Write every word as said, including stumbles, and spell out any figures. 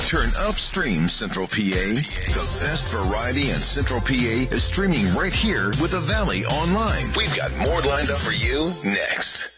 Turn upstream, Central P A. The best variety in Central P A is streaming right here with the Valley online. We've got more lined up for you next.